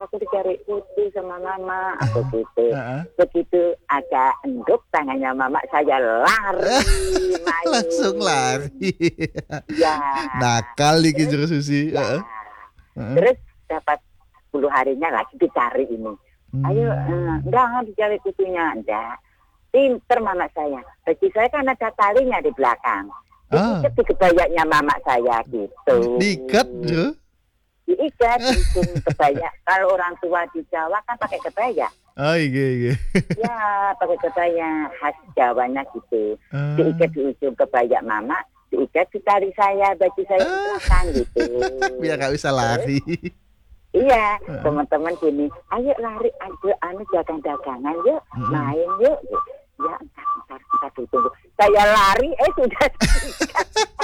aku dicari kutu sama mama, aku gitu. Heeh. Begitu agak enduk tangannya mama, saya lari Langsung main. lari. Ya, Nakal nih terus Jero Susi. ya, Heeh. Heeh. terus dapat 10 harinya lagi dicari ini. Ayo, enggak dicari kutunya, enggak. Pinter mama saya. Baju saya kan ada talinya di belakang. Ah, Diikat di kebayanya mama saya gitu. diikat Jero. Diikat di ujung kebaya. Kalau orang tua di Jawa kan pakai kebaya. Oh iya. Ya, pakai kebaya khas Jawanya gitu. Diikat di ujung kebaya mama, diikat di tali saya, baju saya di belakang gitu. Biar gak bisa Terus, lari. iya, teman-teman gini, ayo lari, ayo dagang-dagangan yuk, main yuk. Ya, entar ditunggu. Saya lari, sudah diikat.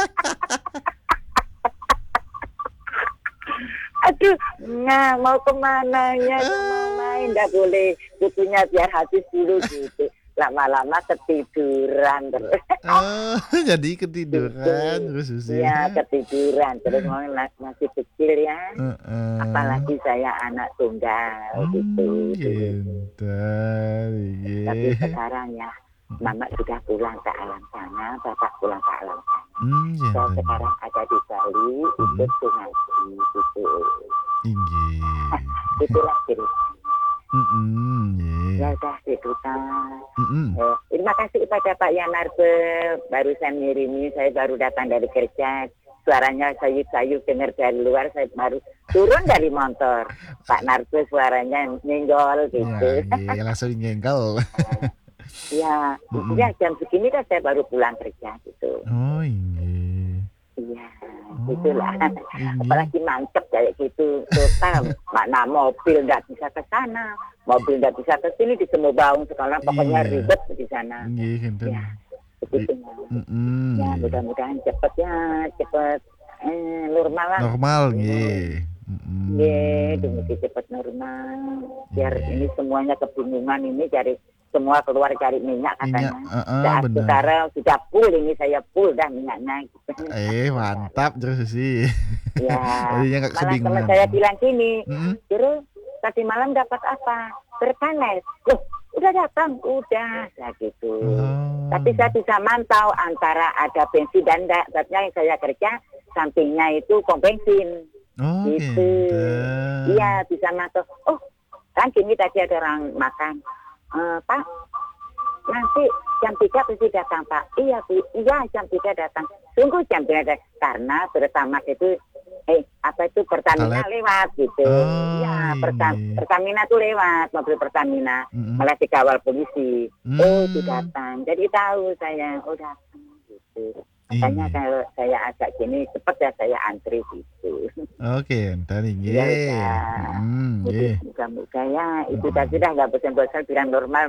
Aduh, nah mau kemananya, mau main, nggak boleh. Kutunya biar habis dulu gitu. Lama-lama ketiduran terus. Oh, jadi Gitu. ketiduran Jero Susi. Ya, ketiduran. Terus masih kecil ya. Heeh. Apalagi saya anak tunggal gitu. Gentar. Tapi Iya. sekarang ya, mama sudah pulang ke alam sana, bapak pulang ke alam sana. Saya Gentar. sekarang ada di Bali, ikut sungai gitu. Inggih. Itulah cerita. Ya Iya. udah gitu kan. Mm-mm. Terima kasih kepada Pak Yanarbe, barusan ngirimi, saya baru datang dari kerja. Suaranya sayup-sayup dengar dari luar, saya baru turun dari motor. Pak Narbe suaranya nyenggol gitu. Ya, langsung nyenggol. Ya, Mm-mm. ya jam segini kan saya baru pulang kerja gitu. Oh, inggih. Iya, gitulah. Oh, inggih. Apalagi mantep kayak gitu. Total, makna mobil nggak bisa ke sana, mobil nggak bisa ke sini di Semobaung sekarang. Pokoknya Iya. ribet di sana. Inggih, kinten. Ya, begitu. Ya, Nggih. mudah-mudahan cepet normal lah. Normal nggih. Ya, demi cepet normal. Biar ini Inggih. semuanya kebingungan ini semua keluar cari minyak Minyak, katanya. Saat bener. sekarang sudah full ini saya full dah minyaknya. Mantap Jero Susi. Ya, Jadinya gak malah teman kebingungan. saya bilang gini, Mm-mm. terus tadi malam dapat apa? Pertalite. Loh, udah datang, udah, lah gitu. Oh. Tapi saya bisa mantau antara ada bensin dan enggak. Sebabnya yang saya kerja, sampingnya itu pom bensin. Oh, Gitu. kinten. Iya, bisa mantau. Oh, kan gini tadi ada orang makan. Pak, nanti jam 3 pasti datang, Pak. Iya, Bu. Iya, jam 3 datang. Tunggu jam 3 datang. Karena pertama itu Pertamina Pertalite. lewat gitu. Oh, Ya, inggih. Pertamina tuh lewat, mobil Pertamina. Mm-mm. Malah dikawal polisi. Oh, itu Hmm, datang. Jadi tahu saya, oh datang gitu. Makanya inggih. kalau saya agak gini, cepet ya saya antri gitu. Oke, entar Ya inggih. udah. Jadi Nggih. mudah-mudah ya itu tadi Mm-mm. dah nggak bosan-bosan bilang normal.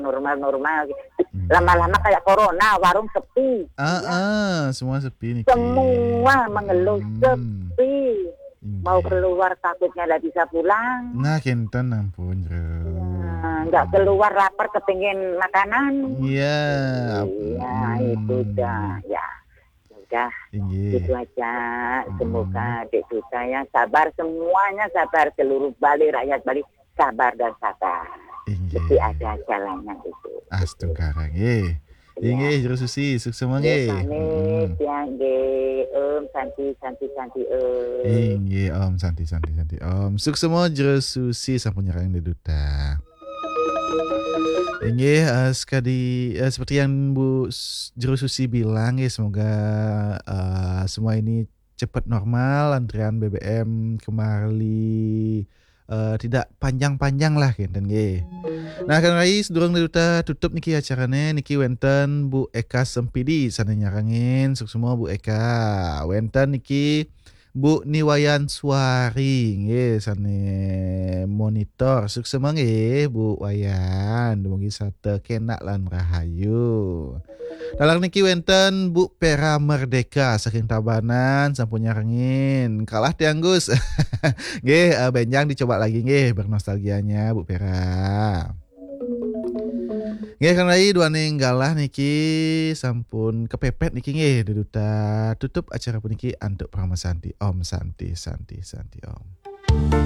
Inggih. Lama-lama kayak corona, warung sepi. Ya, Semua sepi niki. semua mengeluh Hmm, sepi. Mau inggih. keluar takutnya nggak bisa pulang. Nah, kinten ampun, Jero. Ya, nggak keluar lapar kepingin makanan. Iya, Iya itu dah. Ya udah. Itu inggih. aja. Mm-mm. Semoga adik saya sabar, semuanya sabar, seluruh Bali, rakyat Bali sabar dan sabar. Mesti Inggih. ada jalannya itu. Astungkara nggih. Ya, Inggih, Jero Susi, sukses semua ya nggih. pamit ya, nggih. Santi, Inggih, Om santi. Om, sukses semua Jero Susi sampun nyerang di duta. Inggih, seperti yang Jero Susi bilang ya, semoga semua ini cepat normal, antrian BBM kembali tidak panjang-panjang lah kinten nggih. Nah, kan rai sedurung duta tutup niki acarane niki wenten Bu Eka Sempidi sana nyarangin sukses semua Bu Eka. Wenten niki Bu Niwayan Suari nggih sane monitor sukses semua nggih Bu Wayan dumugi sate kenak lan rahayu. Dalang niki wenten Bu Pera Merdeka saking Tabanan sampun nyarengin kalah tianggus. Nggih, benjang dicoba lagi nggih bernostalgianya Bu Pera. Nggih kan lagi dua ninggalah niki sampun kepepet niki nggih duduta tutup acara puniki antuk Prama Santi. Om Santi Om.